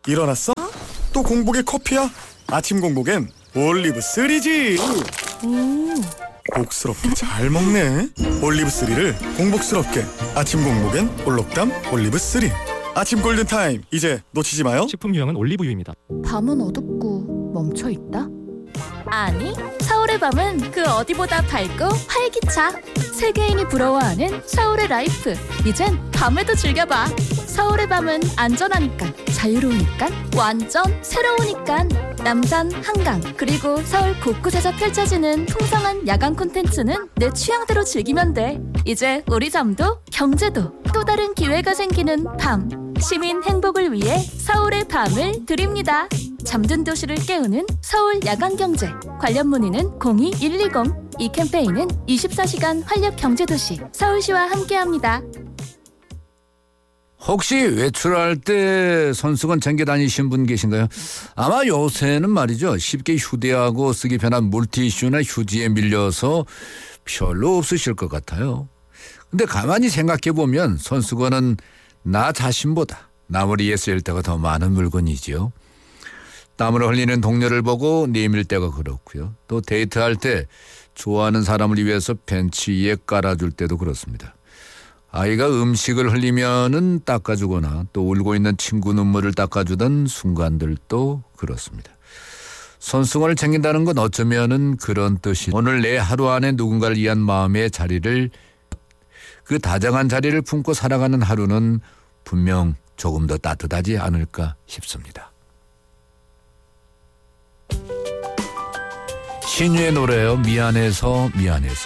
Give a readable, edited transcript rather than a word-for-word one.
일어났어? 또 공복에 커피야? 아침 공복엔 올리브3지. 복스럽게 잘 먹네. 올리브3를 공복스럽게. 아침 공복엔 올록담 올리브3. 아침 골든타임, 이제 놓치지 마요. 식품 유형은 올리브유입니다. 밤은 어둡고 멈춰있다? 아니, 서울의 밤은 그 어디보다 밝고 활기차. 세계인이 부러워하는 서울의 라이프. 이젠 밤에도 즐겨봐. 서울의 밤은 안전하니까, 자유로우니까, 완전 새로우니까. 남산, 한강, 그리고 서울 곳곳에서 펼쳐지는 풍성한 야간 콘텐츠는 내 취향대로 즐기면 돼. 이제 우리 잠도 경제도 또 다른 기회가 생기는 밤. 시민 행복을 위해 서울의 밤을 드립니다. 잠든 도시를 깨우는 서울 야간경제. 관련 문의는 02-120. 이 캠페인은 24시간 활력경제도시 서울시와 함께합니다. 혹시 외출할 때 손수건 챙겨 다니신 분 계신가요? 아마 요새는 말이죠, 쉽게 휴대하고 쓰기 편한 물티슈나 휴지에 밀려서 별로 없으실 것 같아요. 근데 가만히 생각해보면 손수건은 나 자신보다 남을 위해 쓸 때가 더 많은 물건이지요. 땀을 흘리는 동료를 보고 내밀 때가 그렇고요. 또 데이트할 때 좋아하는 사람을 위해서 벤치 위에 깔아줄 때도 그렇습니다. 아이가 음식을 흘리면은 닦아주거나 또 울고 있는 친구 눈물을 닦아주던 순간들도 그렇습니다. 손수건을 챙긴다는 건 어쩌면은 그런 뜻이, 오늘 내 하루 안에 누군가를 위한 마음의 자리를, 그 다정한 자리를 품고 살아가는 하루는 분명 조금 더 따뜻하지 않을까 싶습니다. 신유의 노래요. 미안해서 미안해서.